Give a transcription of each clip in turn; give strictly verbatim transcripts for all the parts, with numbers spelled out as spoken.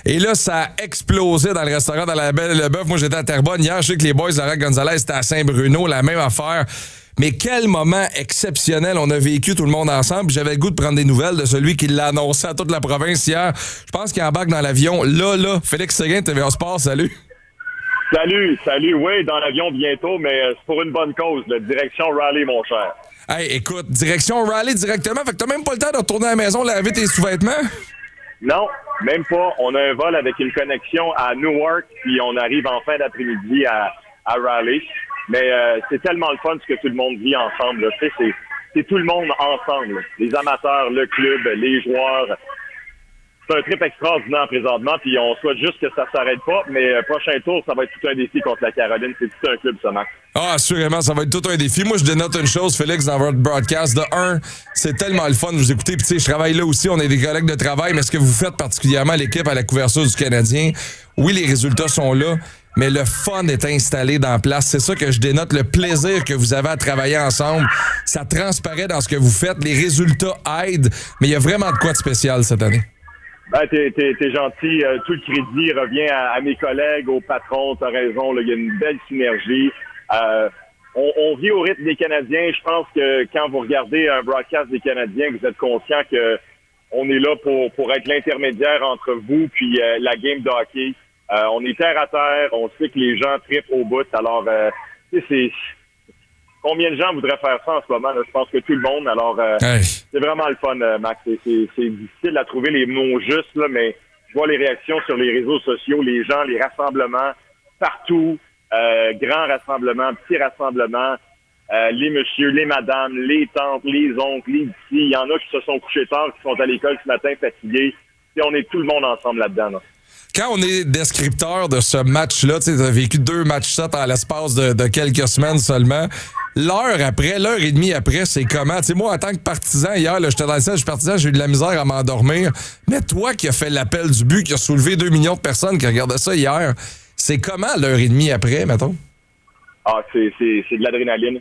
Et là, ça a explosé dans le restaurant dans la Belle Le Bœuf. Moi, j'étais à Terrebonne hier. Je sais que les boys de Laurent Gonzalez étaient à Saint-Bruno, la même affaire. Mais quel moment exceptionnel on a vécu tout le monde ensemble. J'avais le goût de prendre des nouvelles de celui qui l'a annoncé à toute la province hier. Je pense qu'il embarque dans l'avion. Là, là, Félix Séguin, T V A Sport, salut. Salut, salut. Oui, dans l'avion bientôt, mais c'est pour une bonne cause. La direction Raleigh, mon cher. Hey, écoute, direction Raleigh directement. Fait que t'as même pas le temps de retourner à la maison laver tes sous-vêtements? Non, même pas. On a un vol avec une connexion à Newark, puis on arrive en fin d'après-midi à, à Raleigh. Mais euh, c'est tellement le fun ce que tout le monde vit ensemble. Là. Tu sais, c'est, c'est tout le monde ensemble. Là. Les amateurs, le club, les joueurs. C'est un trip extraordinaire présentement, puis on souhaite juste que ça s'arrête pas. Mais euh, prochain tour, ça va être tout un défi contre la Caroline. C'est tout un club, ça, Max. Ah, assurément, ça va être tout un défi. Moi, je dénote une chose, Félix, dans votre broadcast. De un, c'est tellement le fun de vous écouter. Puis, tu sais, je travaille là aussi, on est des collègues de travail, mais ce que vous faites particulièrement, l'équipe à la couverture du Canadien, oui, les résultats sont là, mais le fun est installé dans la place. C'est ça que je dénote, le plaisir que vous avez à travailler ensemble. Ça transparaît dans ce que vous faites. Les résultats aident, mais il y a vraiment de quoi de spécial cette année. Ben, t'es, t'es, t'es gentil. Euh, tout le crédit revient à, à mes collègues, aux patrons. T'as raison, il y a une belle synergie. Euh, on, on vit au rythme des Canadiens. Je pense que quand vous regardez un broadcast des Canadiens, vous êtes conscient que on est là pour, pour être l'intermédiaire entre vous puis euh, la game de hockey. Euh, on est terre à terre, on sait que les gens trippent au bout. Alors, euh, c'est combien de gens voudraient faire ça en ce moment? Là? Je pense que tout le monde. Alors, euh, hey. C'est vraiment le fun, euh, Max. C'est, c'est, c'est difficile à trouver les mots justes, là, mais je vois les réactions sur les réseaux sociaux, les gens, les rassemblements partout, euh, grands rassemblements, petits rassemblements, euh, les messieurs, les madames, les tantes, les oncles, les petits. Il y en a qui se sont couchés tard, qui sont à l'école ce matin fatigués. Et on est tout le monde ensemble là-dedans. Là. Quand on est descripteur de ce match-là, tu as vécu deux matchs sept en l'espace de, de quelques semaines seulement. L'heure après, l'heure et demie après, c'est comment? Tu sais, moi, en tant que partisan, hier, là, j'étais dans le ciel, je suis partisan, j'ai eu de la misère à m'endormir. Mais toi qui as fait l'appel du but, qui a soulevé deux millions de personnes qui regardaient ça hier, c'est comment l'heure et demie après, mettons? Ah, c'est, c'est, c'est de l'adrénaline.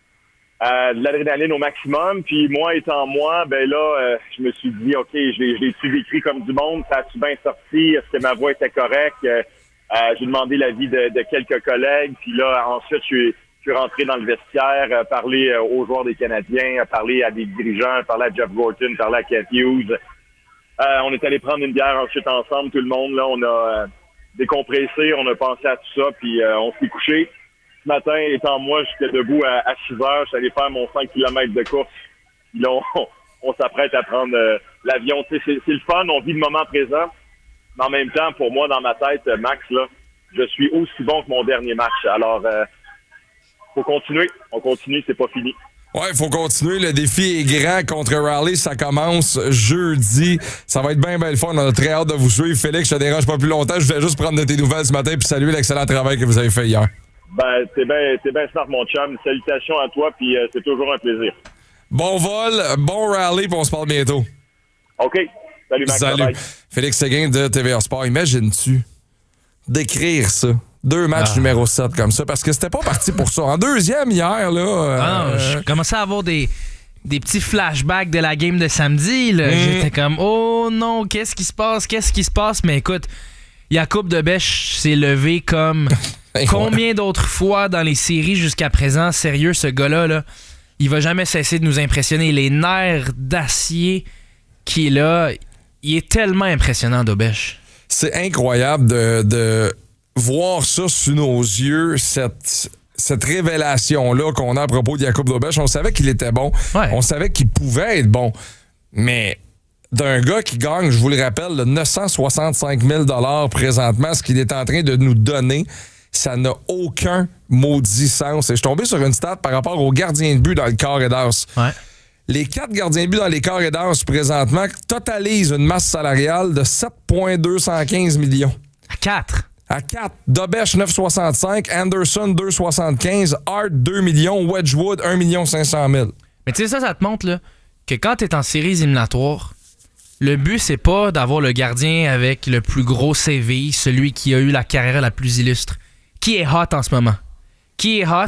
Euh, de l'adrénaline au maximum. Puis moi, étant moi, ben là, euh, je me suis dit, OK, je l'ai, je l'ai-tu vécu comme du monde? Ça a-tu bien sorti? Est-ce que ma voix était correcte? Euh, euh, j'ai demandé l'avis de, de quelques collègues. Puis là, ensuite, je suis, je suis rentré dans le vestiaire, euh, parler euh, aux joueurs des Canadiens, parler à des dirigeants, parler à Jeff Gorton, parler à Kent Hughes. Euh, on est allé prendre une bière ensuite ensemble, tout le monde. Là, on a euh, décompressé, on a pensé à tout ça, puis euh, on s'est couché. Ce matin, étant moi, j'étais debout à, à six heures, je suis allé faire mon cinq kilomètres de course. Puis là, on, on s'apprête à prendre euh, l'avion. Tu sais, c'est, c'est le fun, on vit le moment présent. Mais en même temps, pour moi, dans ma tête, Max, là, je suis aussi bon que mon dernier match. Alors, euh, faut continuer. On continue, c'est pas fini. Ouais, il faut continuer. Le défi est grand contre Raleigh. Ça commence jeudi. Ça va être bien, bien le fun. On a très hâte de vous suivre. Félix, je te dérange pas plus longtemps. Je voulais juste prendre de tes nouvelles ce matin puis saluer l'excellent travail que vous avez fait hier. Ben, c'est bien c'est bien smart, mon chum. Salutations à toi, puis euh, c'est toujours un plaisir. Bon vol, bon rallye, puis on se parle bientôt. OK. Salut, Max. Salut. Bye. Félix Séguin de T V A Sport. Imagines-tu d'écrire ça? Deux matchs ah. numéro sept comme ça, parce que c'était pas parti pour ça. En deuxième, hier, là... Euh, ah non, je commençais à avoir des, des petits flashbacks de la game de samedi. Là. Mmh. J'étais comme, oh non, qu'est-ce qui se passe? Qu'est-ce qui se passe? Mais écoute, Jakub Dobeš s'est levé comme... Combien d'autres fois dans les séries jusqu'à présent? Sérieux, ce gars-là, là, il va jamais cesser de nous impressionner. Les nerfs d'acier qu'il a, il est tellement impressionnant, Dobeš. C'est incroyable de, de voir ça sous nos yeux, cette, cette révélation-là qu'on a à propos de Jakub Dobeš. On savait qu'il était bon. Ouais. On savait qu'il pouvait être bon. Mais d'un gars qui gagne, je vous le rappelle, neuf cent soixante-cinq mille dollars présentement, ce qu'il est en train de nous donner, ça n'a aucun maudit sens. Et je suis tombé sur une stat par rapport aux gardiens de but dans le quart et d'as. Ouais. Les quatre gardiens de but dans les quarts et d'as présentement totalisent une masse salariale de sept virgule deux cent quinze millions. À quatre. À quatre. Dobeš, neuf virgule soixante-cinq. Anderson, deux virgule soixante-quinze. Hart, deux millions. Wedgwood, un million cinq cent mille. Mais tu sais, ça, ça te montre là, que quand tu es en séries éliminatoires, le but, c'est pas d'avoir le gardien avec le plus gros C V, celui qui a eu la carrière la plus illustre. Qui est hot en ce moment? Qui est hot?